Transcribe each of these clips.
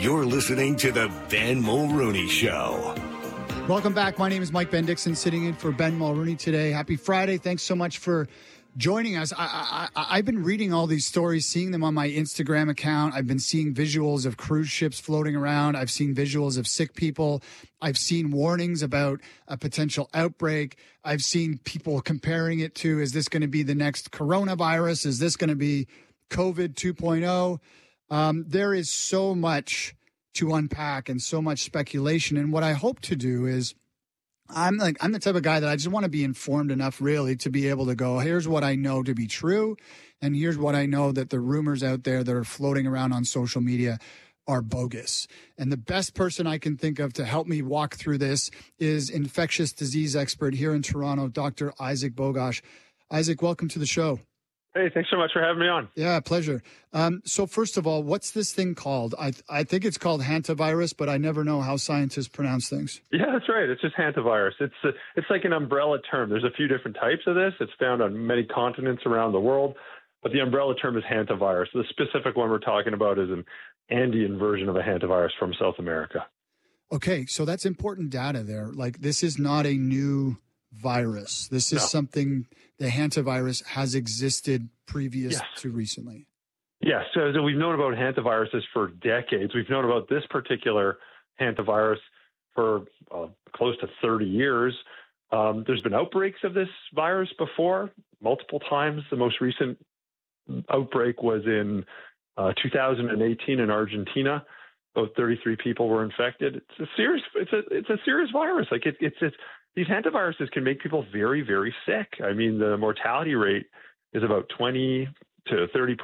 You're listening to the Ben Mulrooney Show. Welcome back. My name is Mike Bendixson, sitting in for Ben Mulrooney today. Happy Friday. Thanks so much for joining us. I've been reading all these stories, seeing them on my Instagram account. I've been seeing visuals of cruise ships floating around. I've seen visuals of sick people. I've seen warnings about a potential outbreak. I've seen people comparing it to, is this going to be the next coronavirus? Is this going to be COVID 2.0? There is so much to unpack and so much speculation. And what I hope to do is, I'm the type of guy that I just want to be informed enough really to be able to go, here's what I know to be true. And here's what I know that the rumors out there that are floating around on social media are bogus. And the best person I can think of to help me walk through this is infectious disease expert here in Toronto, Dr. Isaac Bogosh. Isaac, welcome to the show. Hey, thanks so much for having me on. Yeah, pleasure. So first of all, what's this thing called? I think it's called hantavirus, but I never know how scientists pronounce things. Yeah, that's right. It's just hantavirus. It's like an umbrella term. There's a few different types of this. It's found on many continents around the world, but the umbrella term is hantavirus. The specific one we're talking about is an Andean version of a hantavirus from South America. Okay, so that's important data there. Like, this is not a new virus. This is something, the hantavirus has existed previous to recently. Yes. So we've known about hantaviruses for decades. We've known about this particular hantavirus for close to 30 years. There's been outbreaks of this virus before, multiple times. The most recent outbreak was in 2018 in Argentina. About 33 people were infected. It's a serious virus. Like these hantaviruses can make people very, very sick. I mean, the mortality rate is about 20 to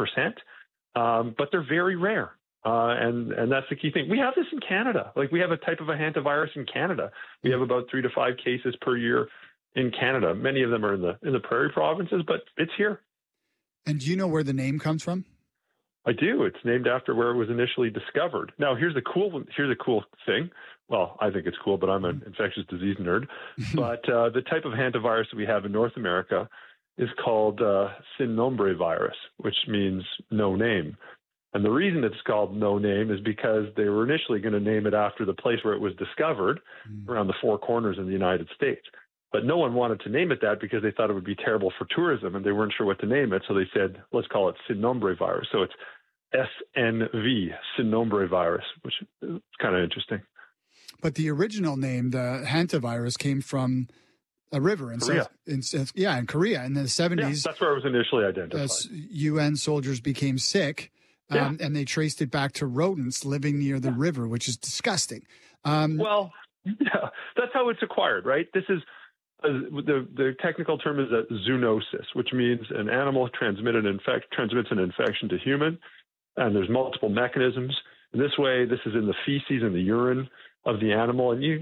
30%, but they're very rare. And that's the key thing. We have this in Canada. Like, we have a type of a hantavirus in Canada. We have about 3 to 5 cases per year in Canada. Many of them are in the prairie provinces, but it's here. And do you know where the name comes from? I do. It's named after where it was initially discovered. Now, here's a cool thing. Well, I think it's cool, but I'm an infectious disease nerd. But the type of hantavirus that we have in North America is called sin nombre virus, which means no name. And the reason it's called no name is because they were initially going to name it after the place where it was discovered, around the Four Corners in the United States. But no one wanted to name it that because they thought it would be terrible for tourism, and they weren't sure what to name it. So they said, let's call it sin nombre virus. So it's SNV, sin nombre virus, which is kind of interesting. But the original name, the hantavirus, came from a river in Korea. in Korea in the 70s. Yeah, that's where it was initially identified. UN soldiers became sick, and they traced it back to rodents living near the river, which is disgusting. Well, that's how it's acquired, right? This is the technical term is a zoonosis, which means an animal transmits an infection to human, and there's multiple mechanisms. In this way, this is in the feces and the urine of the animal, and you